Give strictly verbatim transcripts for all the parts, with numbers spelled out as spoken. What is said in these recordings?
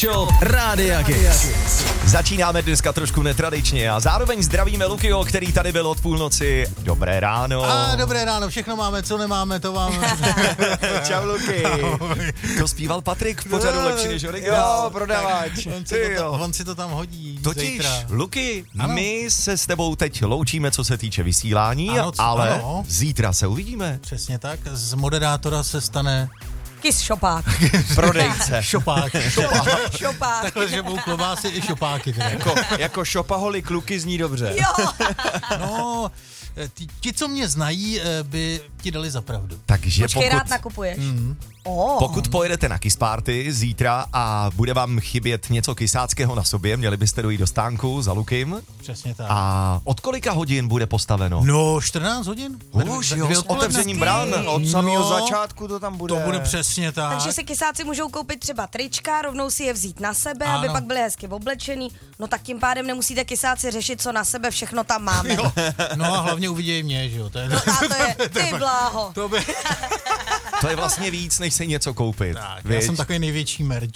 Show Rádia Kiss. Začínáme dneska trošku netradičně a zároveň zdravíme Lukyho, který tady byl od půlnoci. Dobré ráno. A dobré ráno, všechno máme, co nemáme, to máme. Čau, Luky. To zpíval Patrik v pořadu Lepší než originál. Jo, prodavač. On si, to tam, on si to tam hodí. Totiž, zítra. Luky, Ano. my se s tebou teď loučíme, co se týče vysílání, Ano, co- ale ano. zítra se uvidíme. Přesně tak, z moderátora se stane Kiss šopák. Prodejce. šopák. Šopák. Takhle, že budou klobásy i šopáky. Teda. Jako, jako šopaholik Luky zní dobře. Jo. No, ti, ti, co mě znají, by ti dali za pravdu. Takže Počkej, rád pokud, nakupuješ. Mm. Oh. pokud pojedete na Kiss Party zítra a bude vám chybět něco kysáckého na sobě, měli byste dojít do stánku za Lukym. Přesně tak. A od kolika hodin bude postaveno? No, čtrnáct hodin. Už, Ve- jo, dvě s odpoledne. otevřením brán. Od samého No, začátku to tam bude. To bude přesně tak. Takže si kysáci můžou koupit třeba trička, rovnou si je vzít na sebe, Ano. aby pak byli hezky oblečený. No tak tím pádem nemusíte kysáci řešit, co na sebe všechno tam máme. Jo. No a hlavně uvidějí mě, že jo. To je, No a to je, ty bláho. to by... To je vlastně víc, než si něco koupit. Tak, já viď? jsem takový největší merch.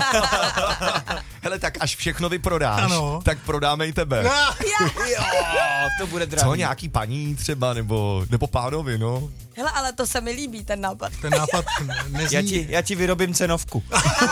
Hele, tak až všechno vyprodáš, Ano. tak prodáme i tebe. Jo, to bude Co, drahý. nějaký paní třeba, nebo, nebo pánovi, no? Hele, ale to se mi líbí, ten nápad. Ten nápad nezní. Já ti, já ti vyrobím cenovku.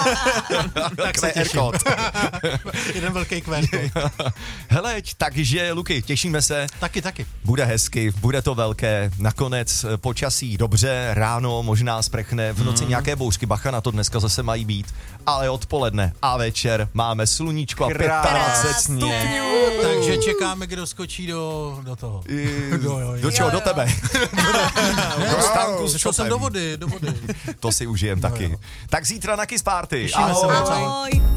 Tak se těším. Jeden velký kvér. Hele, takže Luky, těšíme se. Taky, taky. Bude hezky, bude to velké, nakonec eh, počasí dobře, ráno možná sprchne, v noci mm. nějaké bouřky, bacha na to dneska zase mají být, ale odpoledne a večer máme sluníčko a Krásně. pět stupňů. Takže čekáme, kdo skočí do, do toho. I- Jo, jo, jo. Do čeho? Jo, Do jo. tebe. Do stánku s Šel jsem šopem. do vody, do vody. To si užijem taky. Tak zítra na Kiss Party. Těšíme se. Ahoj. Ahoj.